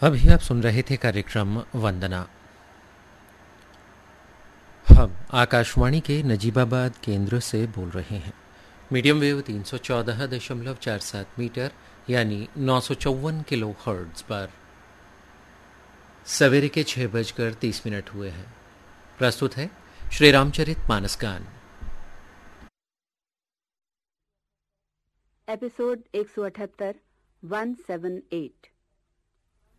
अभी आप सुन रहे थे कार्यक्रम वंदना। हम आकाशवाणी के नजीबाबाद केंद्र से बोल रहे हैं। मीडियम वेव 314.47 मीटर यानी 954 किलो हर्ट्ज पर सवेरे के 6:30 हुए हैं। प्रस्तुत है श्री रामचरित मानस गान। एपिसोड 178 178